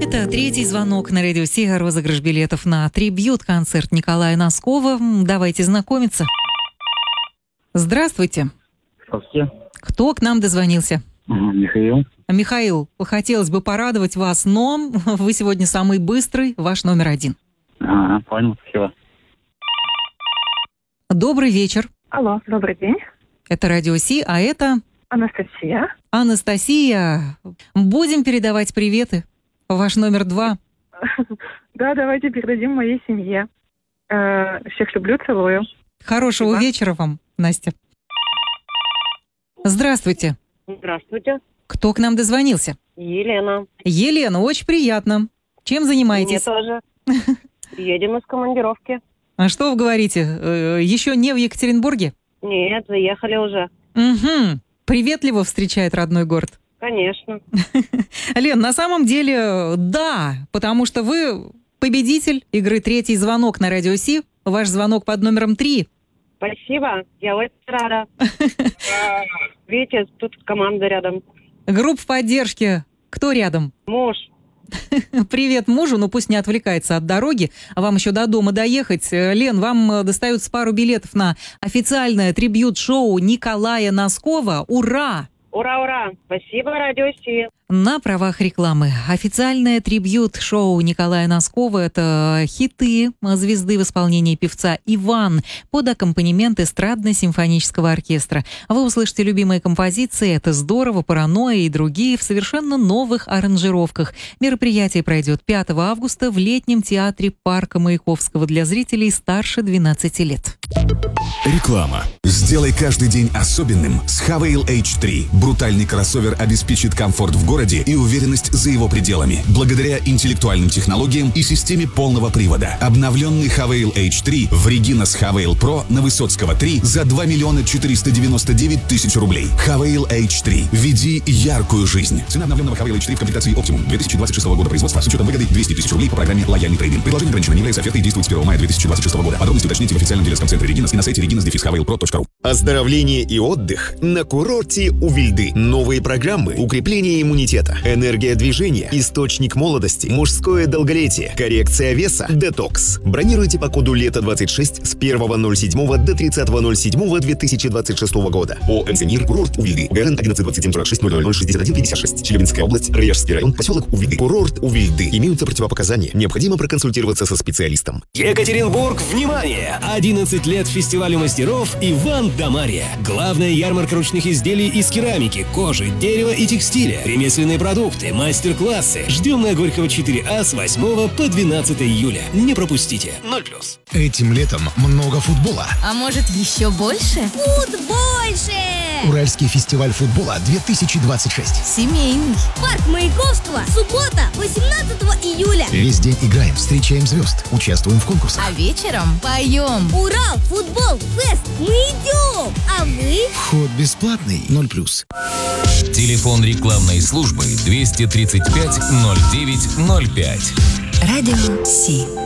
Это третий звонок на радио Си, розыгрыш билетов на трибьют-концерт Николая Носкова. Давайте знакомиться. Здравствуйте. Здравствуйте. Кто к нам дозвонился? Михаил. Михаил, хотелось бы порадовать вас, но вы сегодня самый быстрый, ваш номер 1. Понял, спасибо. Добрый вечер. Алло, добрый день. Это радио Си, а это... Анастасия. Анастасия, будем передавать приветы. Ваш номер 2. Да, давайте передадим моей семье. Всех люблю, целую. Хорошего вечера вам, Настя. Здравствуйте. Здравствуйте. Кто к нам дозвонился? Елена. Елена, очень приятно. Чем занимаетесь? Мне тоже. Едем из командировки. А что вы говорите? Еще не в Екатеринбурге? Нет, заехали уже. Угу. Приветливо встречает родной город. Конечно. Лен, на самом деле, да, потому что вы победитель игры «Третий звонок» на радио Си. Ваш звонок под номером 3. Спасибо, я очень рада. Видите, тут команда рядом. Группа поддержки. Кто рядом? Муж. Привет мужу, но пусть не отвлекается от дороги, а вам еще до дома доехать. Лен, вам достаются пару билетов на официальное трибьют-шоу Николая Носкова. Ура! Ура, ура! Спасибо, радио Си. На правах рекламы. Официальное трибьют-шоу Николая Носкова – это хиты звезды в исполнении певца Иван под аккомпанемент эстрадно-симфонического оркестра. Вы услышите любимые композиции «Это здорово», «Паранойя» и другие в совершенно новых аранжировках. Мероприятие пройдет 5 августа в летнем театре парка Маяковского для зрителей старше 12 лет. Реклама. Сделай каждый день особенным с Havail H3. Брутальный кроссовер обеспечит комфорт в городе и уверенность за его пределами. Благодаря интеллектуальным технологиям и системе полного привода. Обновленный Havail H3 в Regina с Havail Pro на Высоцкого 3 за 2 499 000 рублей. Havail H3. Веди яркую жизнь. Цена обновленного Havail H3 в комплектации Optimum 2026 года производства с учетом выгоды 200 000 рублей по программе «Лояльный трейдинг». Предложение ограничено, не является офертой и действует с 1 мая 2026 года. Подробности уточните в официальном дилерском центре Regina и на сайте reginas-havailpro.ru. Оздоровление и отдых на курорте у Вильды. Новые программы, укрепление иммунитета, энергия движения, источник молодости, мужское долголетие, коррекция веса, детокс. Бронируйте по коду ЛЕТО26 с 1.07 до 30.07.2026 года. ОМС МИР, курорт у Вильды. ГРН 112746006156. Челябинская область, Рыяжский район, поселок Увильды. Курорт у Вильды. Имеются противопоказания. Необходимо проконсультироваться со специалистом. Екатеринбург, внимание! 11 лет фестивалю мастеров Иван да Марья. Главная ярмарка ручных изделий из керамики, кожи, дерева и текстиля. Ремесленные продукты, мастер-классы. Ждем на Горького 4А с 8 по 12 июля. Не пропустите. 0+. Этим летом много футбола. А может еще больше? Больше! Уральский фестиваль футбола 2026. Семейный. Парк Маяковского. Суббота, 18 июля. Весь день играем, встречаем звезд, участвуем в конкурсах. А вечером поем. Урал, футбол, фест. Мы идем. А вы? Вход бесплатный. 0+. Телефон рекламной службы 235 09 05. Радио Си.